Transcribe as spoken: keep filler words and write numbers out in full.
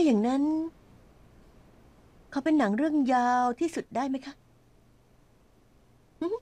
อย่างนั้นเขาเป็นหนังเรื่องยาวที่สุดได้ไหมคะ